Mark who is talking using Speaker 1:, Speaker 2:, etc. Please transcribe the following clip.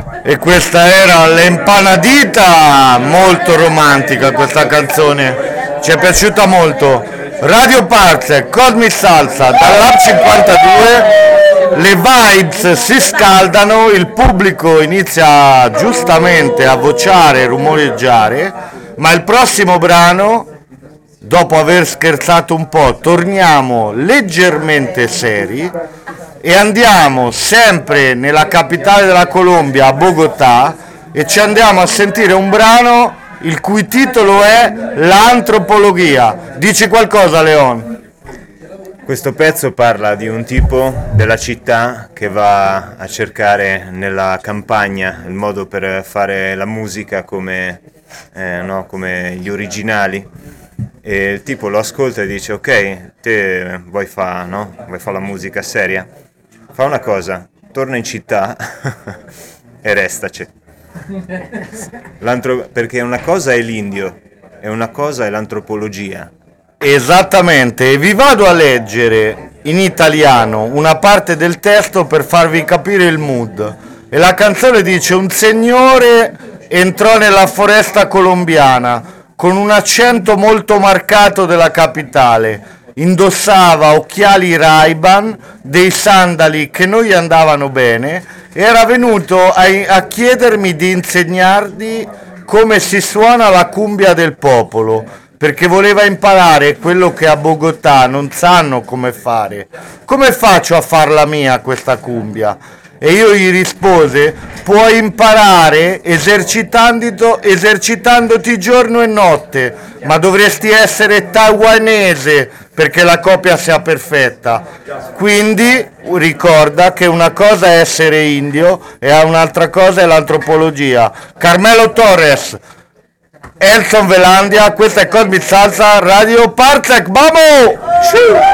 Speaker 1: E questa era l'Empanadita, molto romantica questa canzone, ci è piaciuta molto. Radio Parzec, Cosmi Salsa, dall'Hub 52, le vibes si scaldano, il pubblico inizia giustamente a vociare e rumoreggiare, ma il prossimo brano, dopo aver scherzato un po', torniamo leggermente seri e andiamo sempre nella capitale della Colombia, a Bogotà, e ci andiamo a sentire un brano il cui titolo è L'antropologia. Dici qualcosa, Leon?
Speaker 2: Questo pezzo parla di un tipo della città che va a cercare nella campagna il modo per fare la musica come, no, come gli originali, e il tipo lo ascolta e dice: ok, te vuoi fare, no? Vuoi fare la musica seria? Fa una cosa, torna in città e restaci. Perché una cosa è l'indio e una cosa è l'antropologia.
Speaker 1: Esattamente, e vi vado a leggere in italiano una parte del testo per farvi capire il mood. E la canzone dice: un signore entrò nella foresta colombiana con un accento molto marcato della capitale. Indossava occhiali Ray-Ban, dei sandali che non gli andavano bene, e era venuto a chiedermi di insegnargli come si suona la cumbia del popolo, perché voleva imparare quello che a Bogotà non sanno come fare. Come faccio a farla mia questa cumbia? E io gli rispose: puoi imparare esercitandoti giorno e notte, ma dovresti essere taiwanese perché la copia sia perfetta. Quindi ricorda che una cosa è essere indio e un'altra cosa è l'antropologia. Carmelo Torres, Elson Velandia, questa è Cosmic Salsa, Radio Parzec, vamo!